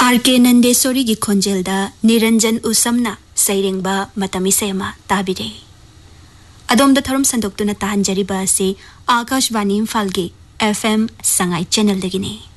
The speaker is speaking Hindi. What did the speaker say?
आर.के. नंदेश्वरी की खोंजेलदा निरंजन उसमना सैरेंगबा मतमिसेमा ताबिरे अदोमदा थरम संदोक्तुना ताहंजरिबा से आकाशवाणी इम्फाल के FM संगाई चैनल दगिने।